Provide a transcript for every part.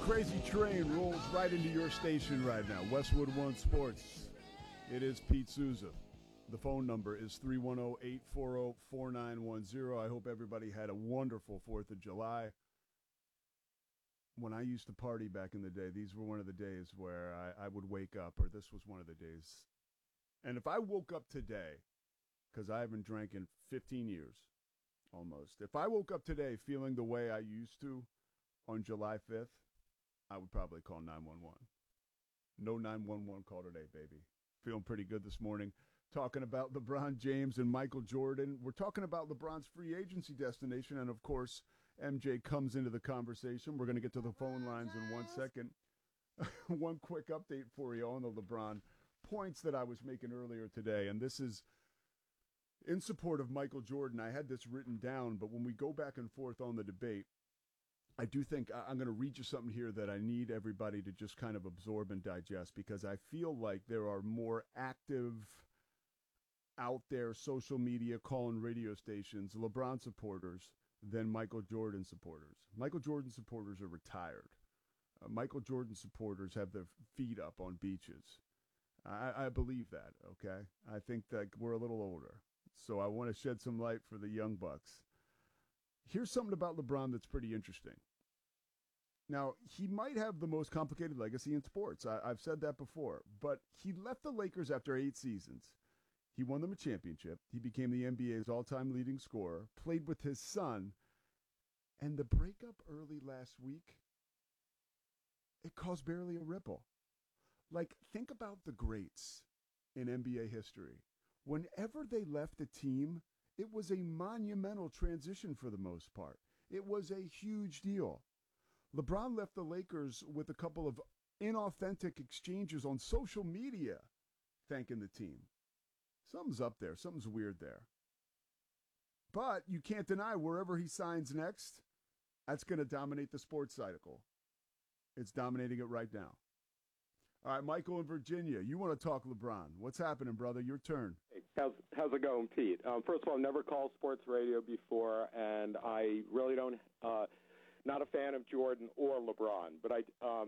crazy train rolls right into your station right now. Westwood One Sports. It is Pete Souza. The phone number is 310-840-4910. I hope everybody had a wonderful 4th of July. When I used to party back in the day, these were one of the days where I would wake up, or this was one of the days. And if I woke up today, because I haven't drank in 15 years, almost. If I woke up today feeling the way I used to on July 5th, I would probably call 911. No 911 call today, baby. Feeling pretty good this morning. Talking about LeBron James and Michael Jordan. We're talking about LeBron's free agency destination, and of course, MJ comes into the conversation. We're going to get to the phone lines in 1 second. One quick update for you on the LeBron points that I was making earlier today, and this is in support of Michael Jordan. I had this written down, but when we go back and forth on the debate, I do think I'm going to read you something here that I need everybody to just kind of absorb and digest, because I feel like there are more active out there social media calling radio stations LeBron supporters than Michael Jordan supporters. Michael Jordan supporters are retired. Michael Jordan supporters have their feet up on beaches. I believe that, okay? I think that we're a little older. So I want to shed some light for the young bucks. Here's something about LeBron that's pretty interesting. Now, he might have the most complicated legacy in sports. I've said that before. But he left the Lakers after 8 seasons. He won them a championship. He became the NBA's all-time leading scorer, played with his son. And the breakup early last week, it caused barely a ripple. Like, think about the greats in NBA history. Whenever they left a team, it was a monumental transition for the most part. It was a huge deal. LeBron left the Lakers with a couple of inauthentic exchanges on social media thanking the team. Something's up there. Something's weird there. But you can't deny wherever he signs next, that's going to dominate the sports cycle. It's dominating it right now. All right, Michael in Virginia, you want to talk LeBron. What's happening, brother? Your turn. Hey, how's it going, Pete? First of all, I've never called sports radio before, and I really don't, not a fan of Jordan or LeBron. But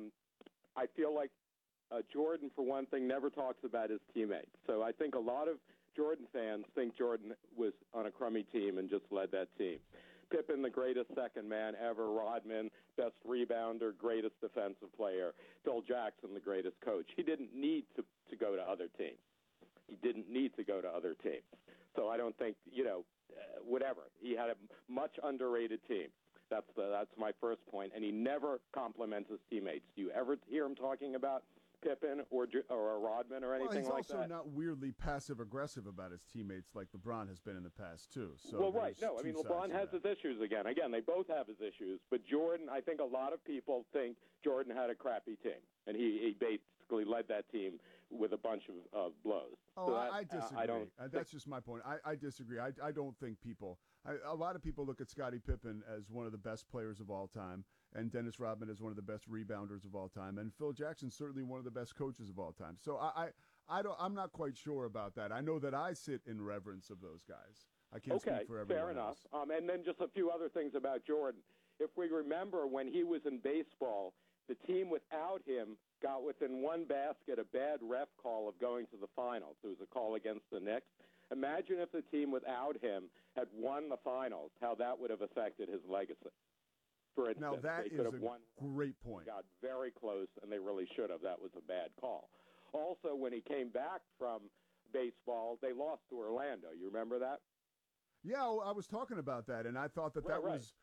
I feel like Jordan, for one thing, never talks about his teammates. So I think a lot of Jordan fans think Jordan was on a crummy team and just led that team. Pippen, the greatest second man ever. Rodman, best rebounder, greatest defensive player. Phil Jackson, the greatest coach. He didn't need to go to other teams. He didn't need to go to other teams. So I don't think, whatever. He had a much underrated team. That's my first point. And he never compliments his teammates. Do you ever hear him talking about Pippen or Rodman or anything like that? He's also not weirdly passive-aggressive about his teammates like LeBron has been in the past, too. So well, right. No, I mean, LeBron has his issues again. Again, they both have his issues. But Jordan, I think a lot of people think Jordan had a crappy team. And he basically led that team with a bunch of blows. Oh, so I disagree. That's just my point. I disagree. I don't think a lot of people look at Scottie Pippen as one of the best players of all time, and Dennis Rodman as one of the best rebounders of all time, and Phil Jackson certainly one of the best coaches of all time. So I'm not quite sure about that. I know that I sit in reverence of those guys. I can't speak for everyone fair enough. else. And then just a few other things about Jordan. If we remember when he was in baseball, the team without him got within one basket a bad ref call of going to the finals. It was a call against the Knicks. Imagine if the team without him had won the finals, how that would have affected his legacy. For instance, now that they could is have a won, great point. Got very close, and they really should have. That was a bad call. Also, when he came back from baseball, they lost to Orlando. You remember that? Yeah, I was talking about that, and I thought that was